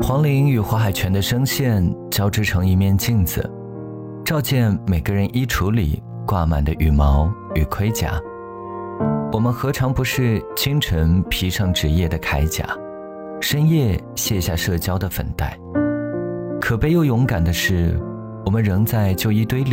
黄陵与华海泉的声线交织成一面镜子，照见每个人衣橱里挂满的羽毛与盔甲。我们何尝不是清晨披上职业的铠甲，深夜卸下社交的粉黛？可悲又勇敢的是，我们仍在旧衣堆里